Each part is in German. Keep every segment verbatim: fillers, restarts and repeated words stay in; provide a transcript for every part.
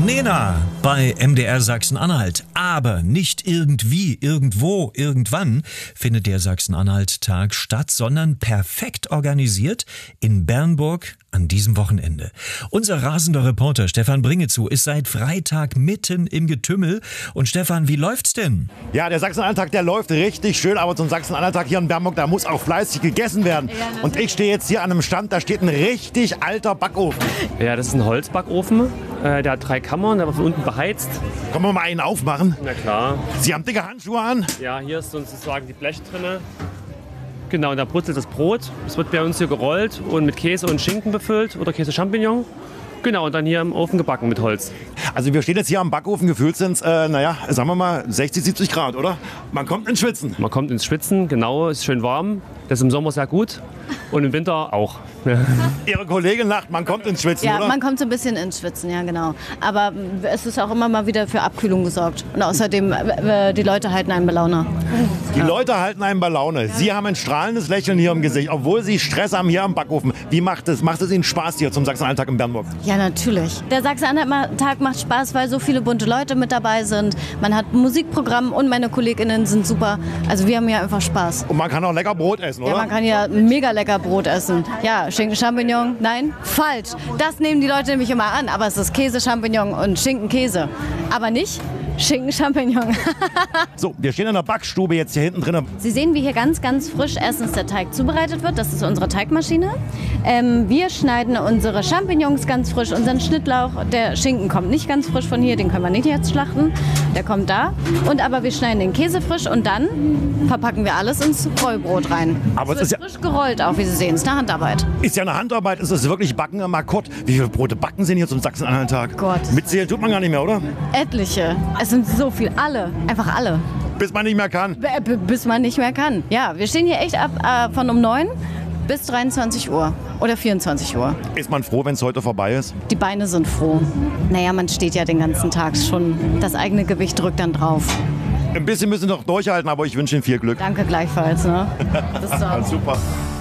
Nena bei M D R Sachsen-Anhalt. Aber nicht irgendwie, irgendwo, irgendwann findet der Sachsen-Anhalt-Tag statt, sondern perfekt organisiert in Bernburg an diesem Wochenende. Unser rasender Reporter Stefan Bringezu ist seit Freitag mitten im Getümmel. Und Stefan, wie läuft's denn? Ja, der Sachsen-Anhalt-Tag, der läuft richtig schön, aber zum Sachsen-Anhalt-Tag hier in Bernburg, da muss auch fleißig gegessen werden. Und ich stehe jetzt hier an einem Stand, da steht ein richtig alter Backofen. Ja, das ist ein Holzbackofen. Äh, der hat drei Kammern, der war von unten beheizt. Können wir mal einen aufmachen? Na klar. Sie haben dicke Handschuhe an? Ja, hier ist sozusagen die Blech drin. Genau, und da brutzelt das Brot. Es wird bei uns hier gerollt und mit Käse und Schinken befüllt oder Käse-Champignon. Genau, und dann hier im Ofen gebacken mit Holz. Also wir stehen jetzt hier am Backofen, gefühlt sind es, äh, naja, sagen wir mal sechzig, siebzig Grad, oder? Man kommt ins Schwitzen. Man kommt ins Schwitzen, genau, ist schön warm. Das ist im Sommer sehr gut und im Winter auch. Ihre Kollegin lacht, man kommt ins Schwitzen, ja, oder? Ja, man kommt so ein bisschen ins Schwitzen, ja genau. Aber es ist auch immer mal wieder für Abkühlung gesorgt. Und außerdem, äh, die Leute halten einen bei Laune. Die ja. Leute halten einen bei Laune. Sie ja. haben ein strahlendes Lächeln hier im Gesicht, obwohl Sie Stress haben hier am Backofen. Wie macht es, macht es Ihnen Spaß hier zum Sachsen-Anhalt-Tag in Bernburg? Ja, natürlich. Der Sachsen-Anhalt-Tag macht Spaß, weil so viele bunte Leute mit dabei sind. Man hat ein Musikprogramm und meine KollegInnen sind super. Also wir haben hier einfach Spaß. Und man kann auch lecker Brot essen, oder? Ja, man kann ja mega lecker Brot essen. Ja, Schinken, Champignon, nein, falsch. Das nehmen die Leute nämlich immer an. Aber es ist Käse, Champignon und Schinken, Käse. Aber nicht Schinken, Champignon. So, wir stehen in der Backstube jetzt hier hinten drin. Sie sehen, wie hier ganz, ganz frisch erstens der Teig zubereitet wird. Das ist unsere Teigmaschine. Ähm, wir schneiden unsere Champignons ganz frisch, unseren Schnittlauch. Der Schinken kommt nicht ganz frisch von hier, den können wir nicht jetzt schlachten. Der kommt da. Und aber wir schneiden den Käse frisch und dann verpacken wir alles ins Rollbrot rein. Aber es es wird ist ja frisch gerollt auch, wie Sie sehen. Es ist eine Handarbeit. Ist ja eine Handarbeit, ist es wirklich Backen am Akkord. Wie viele Brote backen Sie denn hier zum Sachsen-Anhalt-Tag? Gott. Mitzählen tut man gar nicht mehr, oder? Etliche. Es sind so viel. Alle. Einfach alle. Bis man nicht mehr kann. B b bis man nicht mehr kann. Ja, wir stehen hier echt ab äh, von um neun bis dreiundzwanzig Uhr oder vierundzwanzig Uhr. Ist man froh, wenn es heute vorbei ist? Die Beine sind froh. Naja, man steht ja den ganzen Tag schon. Das eigene Gewicht drückt dann drauf. Ein bisschen müssen wir noch durchhalten, aber ich wünsche Ihnen viel Glück. Danke gleichfalls. Ne? Bis dann. Super.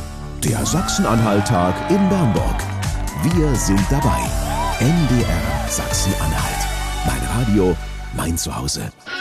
Der Sachsen-Anhalt-Tag in Bernburg. Wir sind dabei. M D R Sachsen-Anhalt. Mein Radio, mein Zuhause.